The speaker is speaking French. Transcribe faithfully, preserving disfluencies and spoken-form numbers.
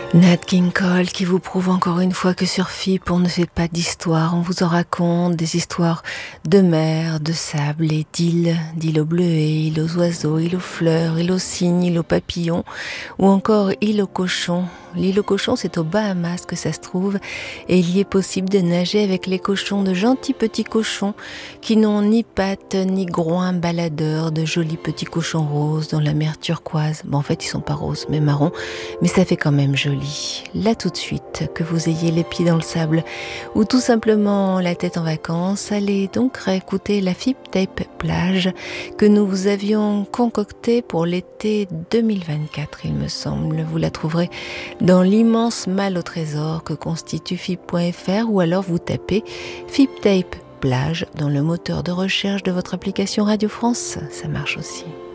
Nat King Cole qui vous prouve encore une fois que sur F I P on ne fait pas d'histoire, on vous en raconte des histoires de mer, de sable et d'îles, d'îles aux bleuets, îles aux oiseaux, îles aux fleurs, îles aux cygnes, îles aux papillons ou encore îles aux cochons. L'île aux cochons, c'est aux Bahamas que ça se trouve et il y est possible de nager avec les cochons, de gentils petits cochons qui n'ont ni pattes ni groins baladeurs, de jolis petits cochons roses dans la mer turquoise. Bon, en fait, ils sont pas roses, mais marrons, mais ça fait quand même joli. Là tout de suite, que vous ayez les pieds dans le sable ou tout simplement la tête en vacances, allez donc réécouter la F I P Tape Plage que nous vous avions concoctée pour l'été deux mille vingt-quatre, il me semble. Vous la trouverez dans l'immense malle au trésor que constitue F I P point F R ou alors vous tapez F I P Tape Plage dans le moteur de recherche de votre application Radio France. Ça marche aussi.